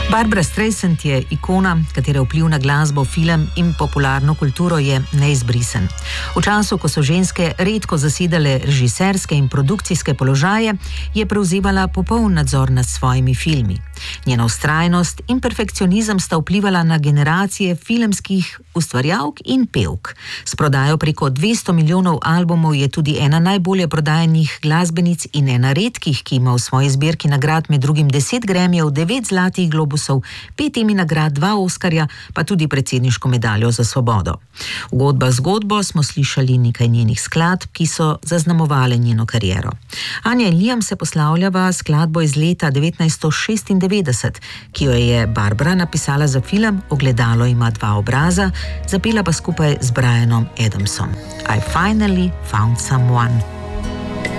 Barbra Streisand je ikona, katere vpliv na glasbo, film in popularno kulturo je neizbrisen. V času, ko so ženske redko zasedale režiserske in produkcijske položaje, je prevzevala popoln nadzor nad svojimi filmi. Njena vztrajnost in perfekcionizem sta vplivala na generacije filmskih ustvarjalk in pevk. S prodajo preko 200 milijonov albumov je tudi ena najbolje prodajanih glasbenic in ena redkih, ki ima v svoji zbirki nagrad med drugim 10 Grammyjev, 9 zlatih globusov, 5 Emmy nagrad, 2 Oskarja, pa tudi predsedniško medaljo za svobodo. Ugodba zgodbo smo slišali nekaj njenih skladb, ki so zaznamovale njeno kariero. Anja in Liam se poslavljava skladbo iz leta 1996, ki jo je Barbra napisala za film Ogledalo ima dva obraza, zapela pa skupaj z Bryanom Adamsom. I finally found someone.